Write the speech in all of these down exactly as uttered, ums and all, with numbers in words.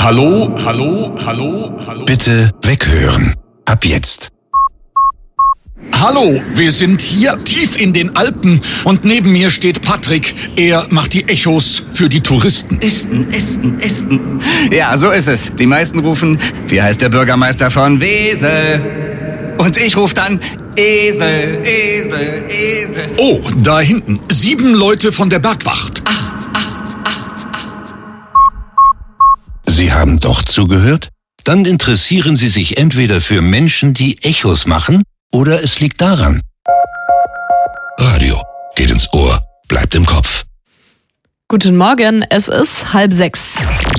Hallo, hallo, hallo, hallo. Bitte weghören. Ab jetzt. Hallo, wir sind hier tief in den Alpen und neben mir steht Patrick. Er macht die Echos für die Touristen. Esten, Esten, Esten. Ja, so ist es. Die meisten rufen, wie heißt der Bürgermeister von Wesel? Und ich rufe dann Esel, Esel, Esel. Oh, da hinten. Sieben Leute von der Bergwacht. Acht, acht, acht, acht. Sie haben doch zugehört? Dann interessieren Sie sich entweder für Menschen, die Echos machen, oder es liegt daran. Radio geht ins Ohr, bleibt im Kopf. Guten Morgen, es ist halb sechs.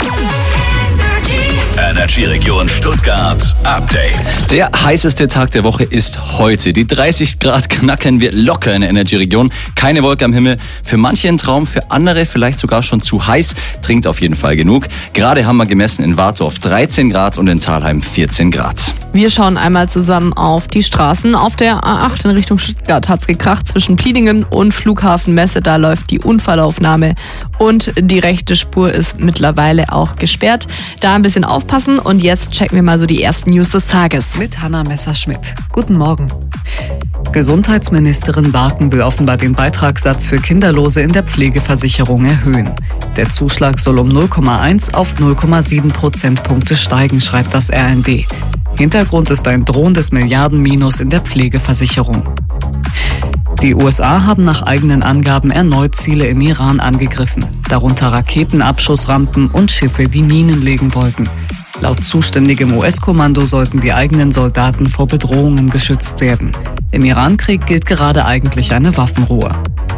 Energy-Region Stuttgart Update. Der heißeste Tag der Woche ist heute. Die dreißig Grad knacken wir locker in der Energy-Region. Keine Wolke am Himmel. Für manche ein Traum, für andere vielleicht sogar schon zu heiß. Trinkt auf jeden Fall genug. Gerade haben wir gemessen in Wartorf dreizehn Grad und in Thalheim vierzehn Grad. Wir schauen einmal zusammen auf die Straßen. Auf der A acht in Richtung Stuttgart hat's gekracht zwischen Pliedingen und Flughafen Messe. Da läuft die Unfallaufnahme und die rechte Spur ist mittlerweile auch gesperrt. Da ein bisschen aufpassen und jetzt checken wir mal so die ersten News des Tages. Mit Hanna Messerschmidt. Guten Morgen. Gesundheitsministerin Barken will offenbar den Beitragssatz für Kinderlose in der Pflegeversicherung erhöhen. Der Zuschlag soll um null Komma eins auf null Komma sieben Prozentpunkte steigen, schreibt das R N D. Hintergrund ist ein drohendes Milliardenminus in der Pflegeversicherung. Die U S A haben nach eigenen Angaben erneut Ziele im Iran angegriffen, darunter Raketenabschussrampen und Schiffe, die Minen legen wollten. Laut zuständigem U S-Kommando sollten die eigenen Soldaten vor Bedrohungen geschützt werden. Im Iran-Krieg gilt gerade eigentlich eine Waffenruhe.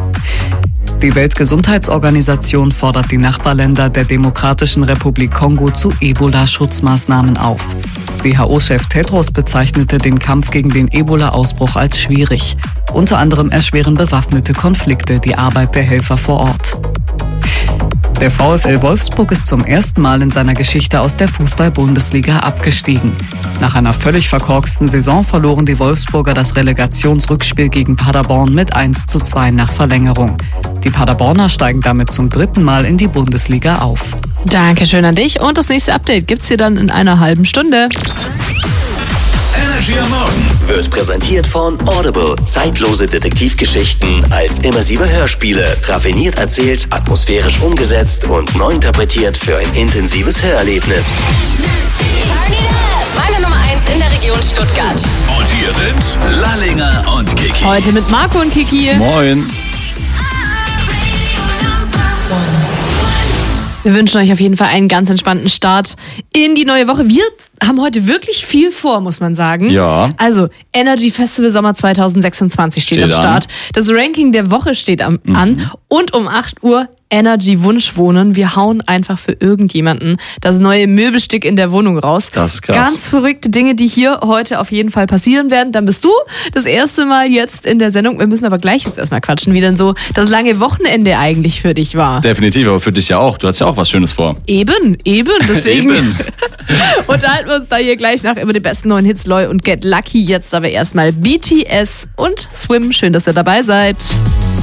Die Weltgesundheitsorganisation fordert die Nachbarländer der Demokratischen Republik Kongo zu Ebola-Schutzmaßnahmen auf. W H O-Chef Tedros bezeichnete den Kampf gegen den Ebola-Ausbruch als schwierig. Unter anderem erschweren bewaffnete Konflikte die Arbeit der Helfer vor Ort. Der VfL Wolfsburg ist zum ersten Mal in seiner Geschichte aus der Fußball-Bundesliga abgestiegen. Nach einer völlig verkorksten Saison verloren die Wolfsburger das Relegationsrückspiel gegen Paderborn mit eins zu zwei nach Verlängerung. Die Paderborner steigen damit zum dritten Mal in die Bundesliga auf. Dankeschön an dich und das nächste Update gibt's hier dann in einer halben Stunde. Energy am Morgen wird präsentiert von Audible. Zeitlose Detektivgeschichten als immersive Hörspiele. Raffiniert erzählt, atmosphärisch umgesetzt und neu interpretiert für ein intensives Hörerlebnis. Meine Nummer eins in der Region Stuttgart. Und hier sind Lallinger und Kiki. Heute mit Marco und Kiki. Moin. Wir wünschen euch auf jeden Fall einen ganz entspannten Start in die neue Woche. Wir haben heute wirklich viel vor, muss man sagen. Ja. Also, Energy Festival Sommer zwanzig sechsundzwanzig steht, Steht am Start. Das Ranking der Woche steht am, Mhm. an. Und um acht Uhr Energy Wunschwohnen. Wir hauen einfach für irgendjemanden das neue Möbelstück in der Wohnung raus. Das ist krass. Ganz verrückte Dinge, die hier heute auf jeden Fall passieren werden. Dann bist du das erste Mal jetzt in der Sendung. Wir müssen aber gleich jetzt erstmal quatschen, wie denn so das lange Wochenende eigentlich für dich war. Definitiv, aber für dich ja auch. Du hast ja auch was Schönes vor. Eben, eben. Deswegen Eben. unterhalten wir uns da hier gleich nach über die besten neuen Hits, Loy und Get Lucky. Jetzt aber erstmal B T S und Swim. Schön, dass ihr dabei seid.